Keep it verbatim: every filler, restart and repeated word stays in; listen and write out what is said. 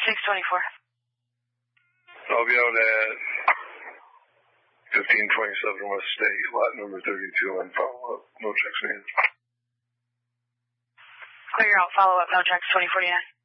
six twenty-four. I'll be out at fifteen twenty-seven West State, lot number thirty-two, on follow-up. No checks needed. Clear out, follow-up, no checks, twenty forty-nine.